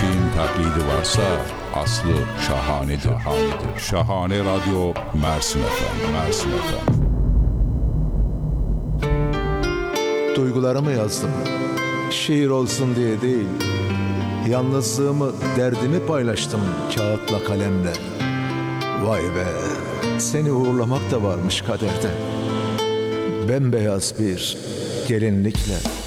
Gerçeğin taklidi varsa aslı şahanedir. Şahane Radyo Mersin FM. Mersin FM. Duygularımı yazdım. Şiir olsun diye değil. Yalnızlığımı, derdimi paylaştım kağıtla kalemle. Vay be, seni uğurlamak da varmış kaderde. Bembeyaz bir gelinlikle.